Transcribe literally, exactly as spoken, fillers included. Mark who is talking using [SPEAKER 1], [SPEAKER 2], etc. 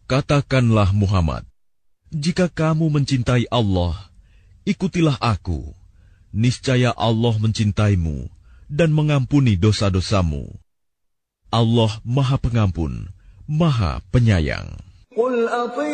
[SPEAKER 1] Katakanlah Muhammad, jika kamu mencintai Allah, ikutilah aku. Niscaya Allah mencintaimu dan mengampuni dosa-dosamu. Allah Maha Pengampun, Maha Penyayang.